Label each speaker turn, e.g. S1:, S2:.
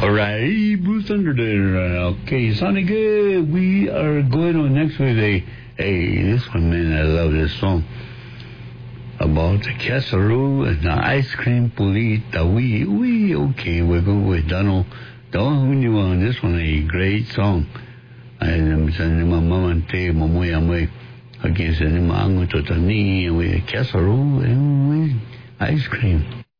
S1: All right, Bruce Thunder there. Okay, Sonic, we are going on next with this one, man, I love this song. About the casserole and the ice cream pulita. Okay, we're going with Donald. This one, a great song. I'm sending my mom and te, mamoy, against the mango totani with casserole and with ice cream.